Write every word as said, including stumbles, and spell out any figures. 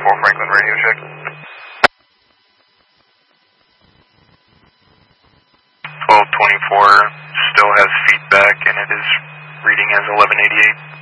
four Franklin radio check. twelve twenty-four still has feedback and it is reading as eleven eighty-eight.